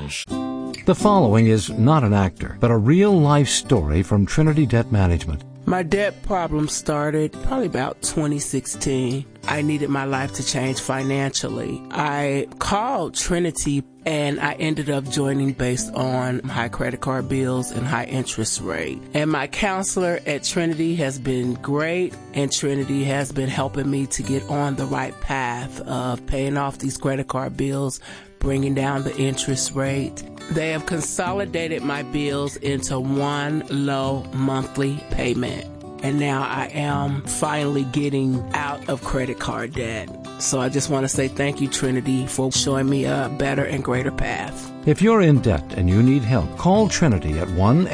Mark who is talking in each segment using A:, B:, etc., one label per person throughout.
A: loans.
B: The following is not an actor, but a real-life story from Trinity Debt Management.
C: My debt problem started probably about 2016. I needed my life to change financially. I called Trinity and I ended up joining based on high credit card bills and high interest rate. And my counselor at Trinity has been great, and Trinity has been helping me to get on the right path of paying off these credit card bills, bringing down the interest rate. They have consolidated my bills into one low monthly payment. And now I am finally getting out of credit card debt. So I just want to say thank you, Trinity, for showing me a better and greater path.
B: If you're in debt and you need help, call Trinity at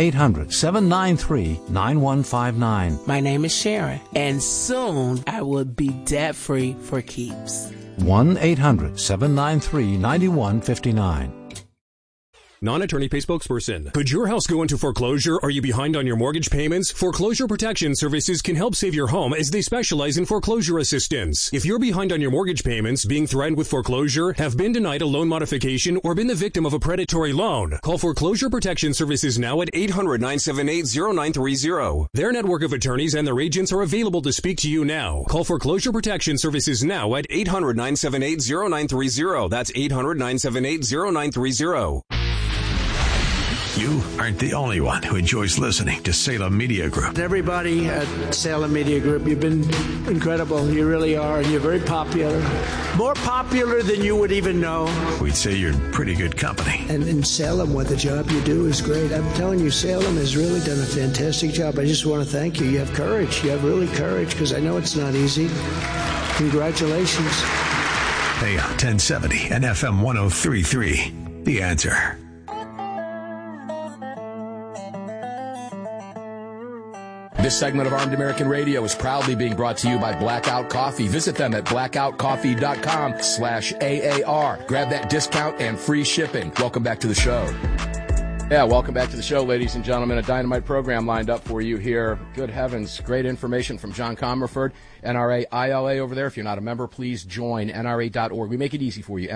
B: 1-800-793-9159.
C: My name is Sharon, and soon I will be debt-free for keeps.
B: 1-800-793-9159.
D: Non-attorney pay spokesperson. Could your house go into foreclosure? Are you behind on your mortgage payments? Foreclosure Protection Services can help save your home as they specialize in foreclosure assistance. If you're behind on your mortgage payments, being threatened with foreclosure, have been denied a loan modification, or been the victim of a predatory loan, call Foreclosure Protection Services now at 800-978-0930. Their network of attorneys and their agents are available to speak to you now. Call Foreclosure Protection Services now at 800-978-0930. That's 800-978-0930.
A: You aren't the only one who enjoys listening to Salem Media Group.
E: Everybody at Salem Media Group, you've been incredible. You really are, and you're very popular. More popular than you would even know.
A: We'd say you're in pretty good company.
E: And in Salem, what the job you do is great. I'm telling you, Salem has really done a fantastic job. I just want to thank you. You have courage. You have really courage, because I know it's not easy. Congratulations.
A: AM 1070 and FM 103.3. The Answer.
F: This segment of Armed American Radio is proudly being brought to you by Blackout Coffee. Visit them at blackoutcoffee.com/AAR. Grab that discount and free shipping. Welcome back to the show. Yeah, welcome back to the show, ladies and gentlemen. A dynamite program lined up for you here. Good heavens, great information from John Comerford, NRA ILA over there. If you're not a member, please join NRA.org. We make it easy for you,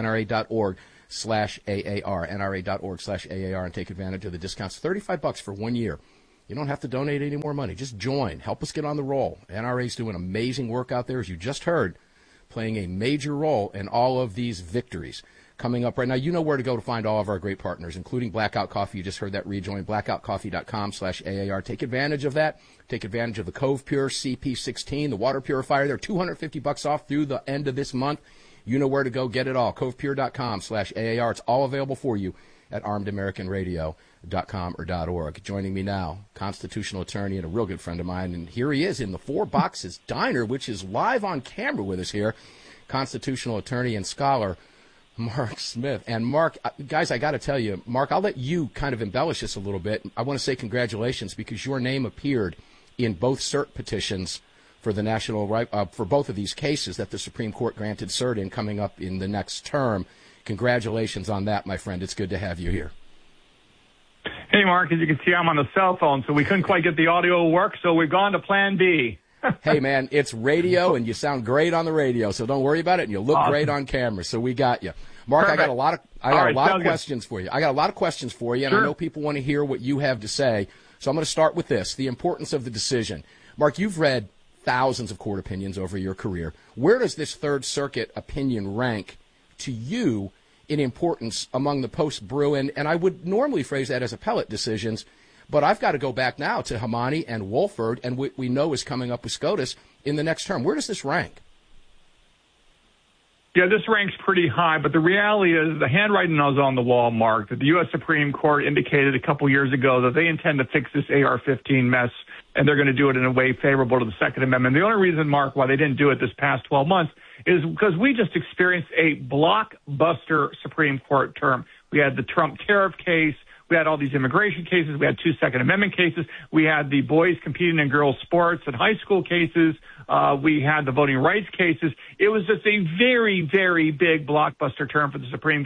F: NRA.org/AAR, NRA.org/AAR, and take advantage of the discounts. $35 for 1 year. You don't have to donate any more money. Just join. Help us get on the roll. NRA's doing amazing work out there, as you just heard, playing a major role in all of these victories. Coming up right now, you know where to go to find all of our great partners, including Blackout Coffee. You just heard that. Rejoin blackoutcoffee.com/AAR. Take advantage of that. Take advantage of the Cove Pure CP16, the water purifier. They're $250 off through the end of this month. You know where to go. Get it all. covepure.com/AAR. It's all available for you at armedamericanradio.com or .org. Joining me now, constitutional attorney and a real good friend of mine, and here he is in the Four Boxes Diner, which is live on camera with us here, constitutional attorney and scholar Mark Smith. And Mark, guys, I got to tell you, Mark, I'll let you kind of embellish this a little bit. I want to say congratulations, because your name appeared in both cert petitions for the national for both of these cases that the Supreme Court granted cert in coming up in the next term. Congratulations on that, my friend. It's good to have you here.
G: Hey, Mark, as you can see, I'm on the cell phone, so we couldn't quite get the audio to work, so we've gone to Plan B.
D: Hey, man, it's radio, and you sound great on the radio, so don't worry about it, and you'll look great on camera, so we got you. Mark, perfect. I got a lot of questions for you. I got a lot of questions for you, and I know people want to hear what you have to say, so I'm going to start with this, the importance of the decision. Mark, you've read thousands of court opinions over your career. Where does this Third Circuit opinion rank to you in importance among the post-Bruen, and I would normally phrase that as appellate decisions, but I've got to go back now to Hamani and Wolford, and what we know is coming up with SCOTUS in the next term. Where does this rank?
G: Yeah, this ranks pretty high, but the reality is the handwriting is on the wall, Mark, that the U.S. Supreme Court indicated a couple years ago that they intend to fix this AR-15 mess, and they're going to do it in a way favorable to the Second Amendment. The only reason, Mark, why they didn't do it this past 12 months is because we just experienced a blockbuster Supreme Court term. We had the Trump tariff case. We had all these immigration cases. We had 2 Second Amendment cases. We had the boys competing in girls' sports and high school cases. We had the voting rights cases. It was just a very, very big blockbuster term for the Supreme Court.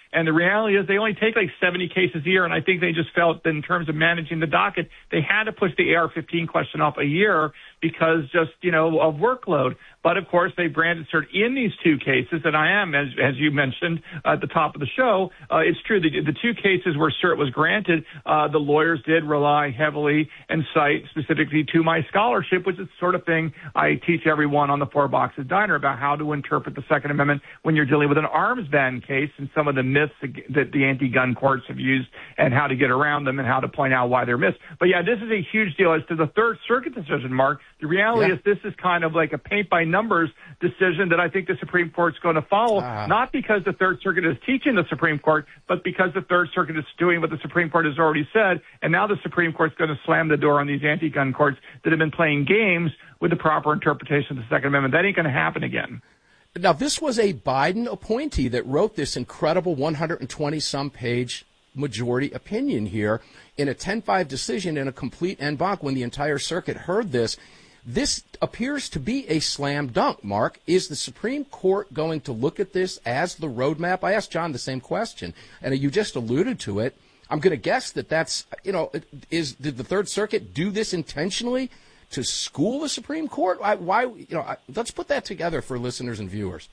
G: And the reality is they only take like 70 cases a year, and I think they just felt that in terms of managing the docket, they had to push the AR-15 question off a year because just, of workload. But, of course, they've granted cert in these two cases, and I am, as you mentioned at the top of the show, it's true. The two cases where cert was granted, the lawyers did rely heavily and cite specifically to my scholarship, which is the sort of thing I teach everyone on the Four Boxes Diner about how to interpret the Second Amendment when you're dealing with an arms ban case and some of the myths that the anti-gun courts have used and how to get around them and how to point out why they're myths. But, yeah, this is a huge deal. As to the Third Circuit decision, Mark, the reality is this is kind of like a paint-by-numbers decision that I think the Supreme Court's going to follow, not because the Third Circuit is teaching the Supreme Court, but because the Third Circuit is doing what the Supreme Court has already said, and now the Supreme Court's going to slam the door on these anti-gun courts that have been playing games with the proper interpretation of the Second Amendment. That ain't going to happen again.
F: Now, this was a Biden appointee that wrote this incredible 120-some page majority opinion here in a 10-5 decision in a complete en banc when the entire circuit heard this. This appears to be a slam dunk, Mark. Is the Supreme Court going to look at this as the roadmap? I asked John the same question, and you just alluded to it. I'm going to guess that that's, did the Third Circuit do this intentionally to school the Supreme Court? Let's put that together for listeners and viewers.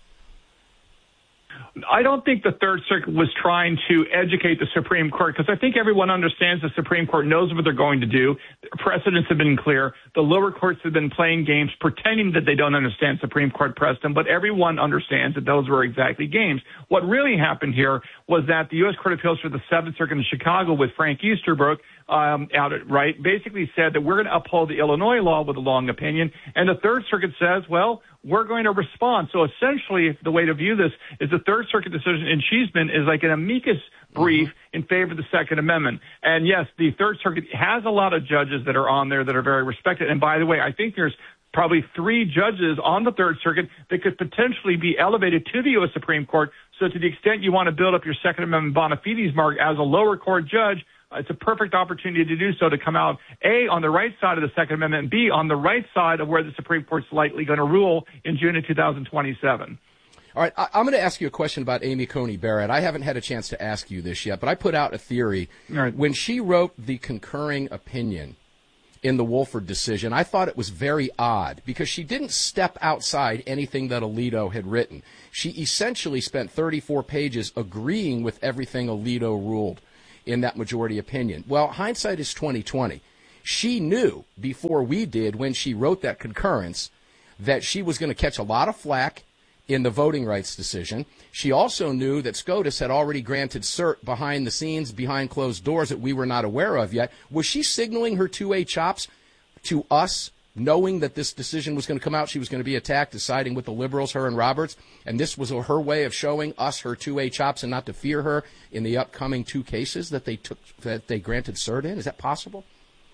G: I don't think the Third Circuit was trying to educate the Supreme Court because I think everyone understands the Supreme Court knows what they're going to do. Precedents have been clear. The lower courts have been playing games, pretending that they don't understand Supreme Court precedent, but everyone understands that those were exactly games. What really happened here was that the U.S. Court of Appeals for the Seventh Circuit in Chicago with Frank Easterbrook basically said that we're going to uphold the Illinois law with a long opinion, and the Third Circuit says, well, we're going to respond. So essentially, the way to view this is the Third Circuit decision in Cheeseman is like an amicus brief in favor of the Second Amendment. And yes, the Third Circuit has a lot of judges that are on there that are very respected. And by the way, I think there's probably 3 judges on the Third Circuit that could potentially be elevated to the U.S. Supreme Court. So to the extent you want to build up your Second Amendment bona fides, Mark, as a lower court judge, it's a perfect opportunity to do so, to come out, A, on the right side of the Second Amendment, and B, on the right side of where the Supreme Court's likely going to rule in June of 2027.
F: All right, I'm going to ask you a question about Amy Coney Barrett. I haven't had a chance to ask you this yet, but I put out a theory.
G: Right.
F: When she wrote the concurring opinion in the Wolford decision, I thought it was very odd because she didn't step outside anything that Alito had written. She essentially spent 34 pages agreeing with everything Alito ruled in that majority opinion. Well, hindsight is 20/20. She knew before we did, when she wrote that concurrence, that she was going to catch a lot of flack in the voting rights decision. She also knew that SCOTUS had already granted cert behind the scenes, behind closed doors that we were not aware of yet. Was she signaling her 2A chops to us, knowing that this decision was going to come out? She was going to be attacked, deciding with the liberals, her and Roberts, and this was her way of showing us her 2A chops and not to fear her in the upcoming 2 cases that they granted cert in? Is that possible?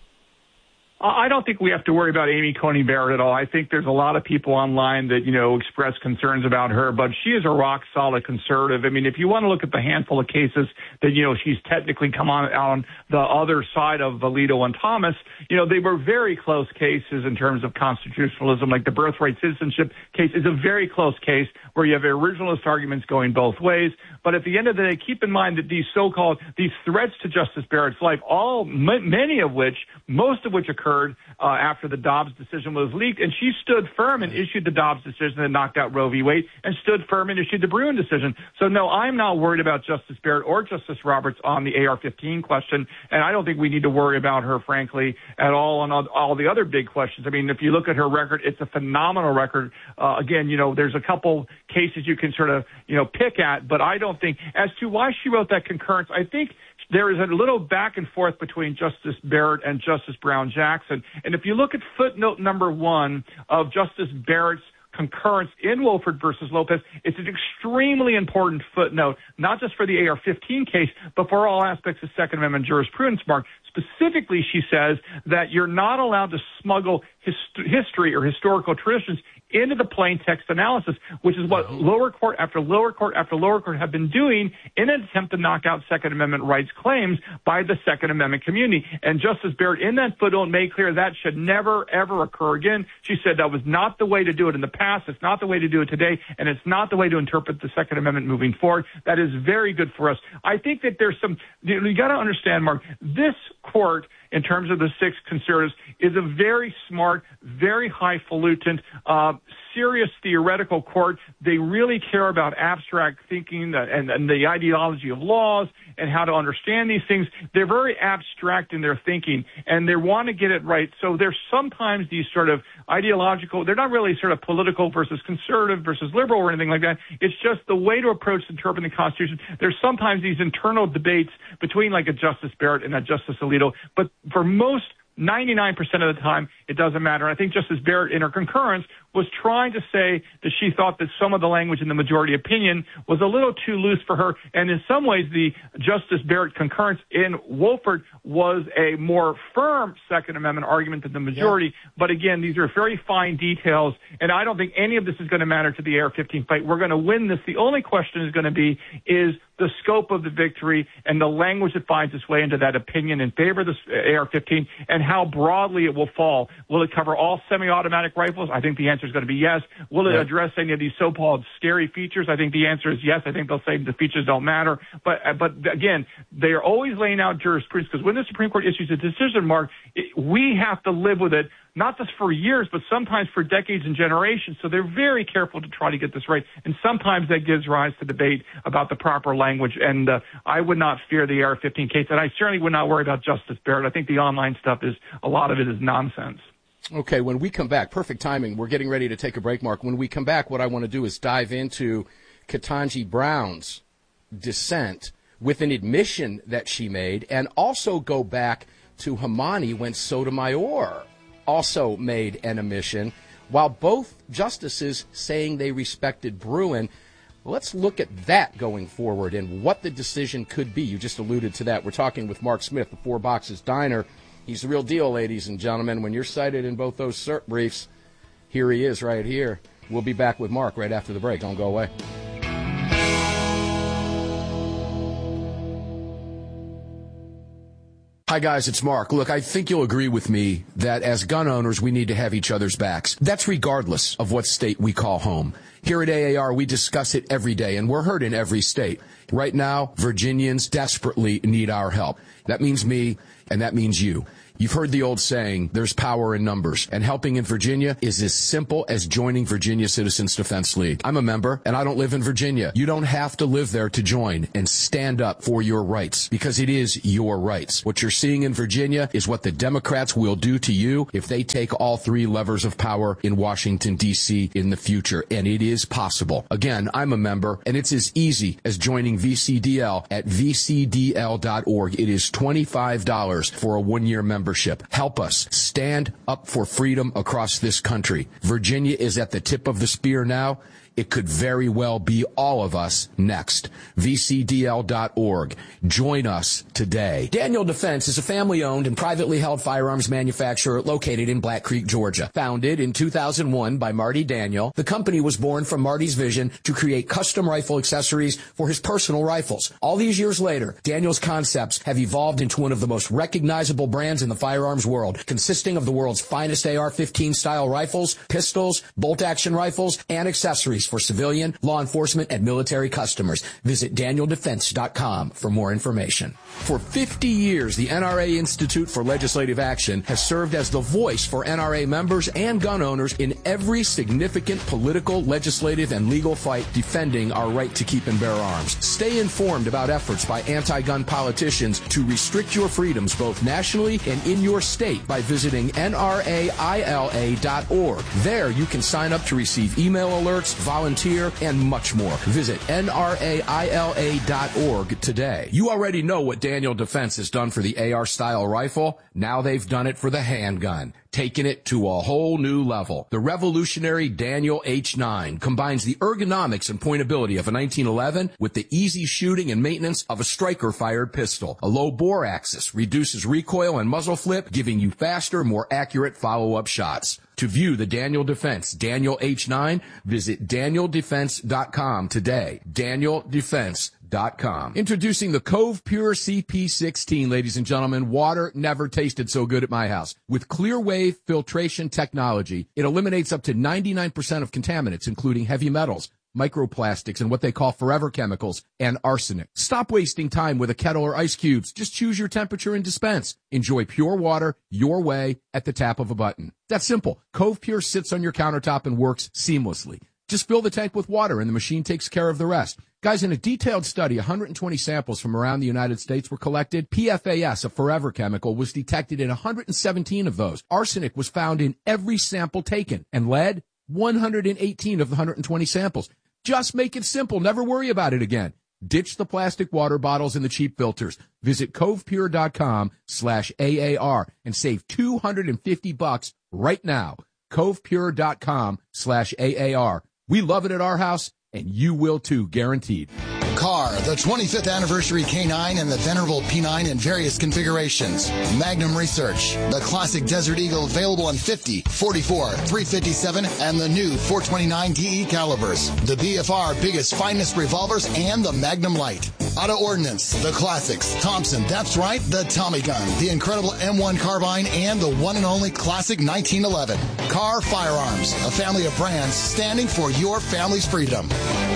G: I don't think we have to worry about Amy Coney Barrett at all. I think there's a lot of people online that, express concerns about her, but she is a rock-solid conservative. I mean, if you want to look at the handful of cases that, she's technically come on the other side of Alito and Thomas, they were very close cases in terms of constitutionalism. Like the birthright citizenship case is a very close case where you have originalist arguments going both ways. But at the end of the day, keep in mind that these threats to Justice Barrett's life, most of which occurred after the Dobbs decision was leaked, and she stood firm and issued the Dobbs decision that knocked out Roe v. Wade, and stood firm and issued the Bruen decision. So no, I'm not worried about Justice Barrett or Justice Roberts on the AR-15 question, and I don't think we need to worry about her, frankly, at all on all the other big questions. I mean, if you look at her record, it's a phenomenal record. Again, there's a couple cases you can sort of, pick at, but I don't think, as to why she wrote that concurrence, I think there is a little back and forth between Justice Barrett and Justice Brown Jackson. And if you look at footnote number 1 of Justice Barrett's concurrence in Wolford versus Lopez, it's an extremely important footnote, not just for the AR-15 case, but for all aspects of Second Amendment jurisprudence, Mark. Specifically, she says that you're not allowed to smuggle history or historical traditions into the plain text analysis, which is what lower court after lower court after lower court have been doing in an attempt to knock out Second Amendment rights claims by the Second Amendment community. And Justice Barrett, in that footnote, made clear that should never, ever occur again. She said that was not the way to do it in the past. It's not the way to do it today. And it's not the way to interpret the Second Amendment moving forward. That is very good for us. I think that there's some, you got to understand, Mark, this court, in terms of the 6 conservatives, is a very smart, very highfalutin, serious theoretical court. They really care about abstract thinking and the ideology of laws and how to understand these things. They're very abstract in their thinking, and they want to get it right. So there's sometimes these sort of ideological, they're not really sort of political versus conservative versus liberal or anything like that. It's just the way to approach interpreting the Constitution. There's sometimes these internal debates between like a Justice Barrett and a Justice Alito, but for most 99% of the time, it doesn't matter. And I think Justice Barrett, in her concurrence, was trying to say that she thought that some of the language in the majority opinion was a little too loose for her. And in some ways, the Justice Barrett concurrence in Wolford was a more firm Second Amendment argument than the majority. Yeah. But again, these are very fine details, and I don't think any of this is going to matter to the AR-15 fight. We're going to win this. The only question is going to be is the scope of the victory and the language that finds its way into that opinion in favor of the AR-15 and how broadly it will fall. Will it cover all semi-automatic rifles? I think the answer is going to be yes. Will it address any of these so-called scary features? I think the answer is yes. I think they'll say the features don't matter. But again, they are always laying out jurisprudence, because when the Supreme Court issues a decision, Mark, we have to live with it, not just for years, but sometimes for decades and generations. So they're very careful to try to get this right. And sometimes that gives rise to debate about the proper language. And I would not fear the AR-15 case. And I certainly would not worry about Justice Barrett. I think the online stuff a lot of it is nonsense.
F: Okay, when we come back, perfect timing. We're getting ready to take a break, Mark. When we come back, what I want to do is dive into Ketanji Brown's dissent with an admission that she made, and also go back to Hamani when Sotomayor also made an admission, while both justices saying they respected Bruen. Let's look at that going forward and what the decision could be. You just alluded to that. We're talking with Mark Smith, the Four Boxes Diner. He's the real deal, ladies and gentlemen. When you're cited in both those cert briefs, here he is right here. We'll be back with Mark right after the break. Don't go away. Hi, guys, it's Mark. Look, I think you'll agree with me that as gun owners, we need to have each other's backs. That's regardless of what state we call home. Here at AAR, we discuss it every day, and we're heard in every state. Right now, Virginians desperately need our help. That means me, and that means you. You've heard the old saying, there's power in numbers, and helping in Virginia is as simple as joining Virginia Citizens Defense League. I'm a member, and I don't live in Virginia. You don't have to live there to join and stand up for your rights, because it is your rights. What you're seeing in Virginia is what the Democrats will do to you if they take all 3 levers of power in Washington, D.C. in the future, and it is possible. Again, I'm a member, and it's as easy as joining VCDL at vcdl.org. It is $25 for a 1-year membership. Help us stand up for freedom across this country. Virginia is at the tip of the spear now. It could very well be all of us next. VCDL.org. Join us today. Daniel Defense is a family-owned and privately held firearms manufacturer located in Black Creek, Georgia. Founded in 2001 by Marty Daniel, the company was born from Marty's vision to create custom rifle accessories for his personal rifles. All these years later, Daniel's concepts have evolved into one of the most recognizable brands in the firearms world, consisting of the world's finest AR-15 style rifles, pistols, bolt-action rifles, and accessories for civilian, law enforcement, and military customers. Visit DanielDefense.com for more information. For 50 years, the NRA Institute for Legislative Action has served as the voice for NRA members and gun owners in every significant political, legislative, and legal fight defending our right to keep and bear arms. Stay informed about efforts by anti-gun politicians to restrict your freedoms both nationally and in your state by visiting NRAILA.org. There you can sign up to receive email alerts, volunteer, and much more. Visit NRAILA.org today. You already know what Daniel Defense has done for the AR-style rifle. Now they've done it for the handgun. taking it to a whole new level. The revolutionary Daniel H9 combines the ergonomics and pointability of a 1911 with the easy shooting and maintenance of a striker-fired pistol. A low bore axis reduces recoil and muzzle flip, giving you faster, more accurate follow-up shots. To view the Daniel Defense Daniel H9, visit DanielDefense.com today. DanielDefense.com. Introducing the Cove Pure CP16, ladies and gentlemen. Water never tasted so good at my house. With clear wave filtration technology, it eliminates up to 99% of contaminants, including heavy metals, microplastics, and what they call forever chemicals, and arsenic. Stop wasting time with a kettle or ice cubes. Just choose your temperature and dispense. Enjoy pure water your way at the tap of a button. That's simple. Cove Pure sits on your countertop and works seamlessly. Just fill the tank with water and the machine takes care of the rest. Guys, in a detailed study, 120 samples from around the United States were collected. PFAS, a forever chemical, was detected in 117 of those. Arsenic was found in every sample taken, and lead, 118 of the 120 samples. Just make it simple. Never worry about it again. Ditch the plastic water bottles and the cheap filters. Visit covepure.com/AAR and save $250 right now. covepure.com/AAR. We love it at our house, and you will too, guaranteed.
H: Car, the 25th anniversary K9 and the venerable P9 in various configurations. Magnum Research, the classic Desert Eagle available in 50, 44, 357, and the new 429 DE calibers. The BFR biggest, finest revolvers, and the Magnum Light. Auto Ordnance, the classics. Thompson, that's right, the Tommy gun, the incredible M1 carbine, and the one and only classic 1911. Car Firearms, a family of brands standing for your family's freedom.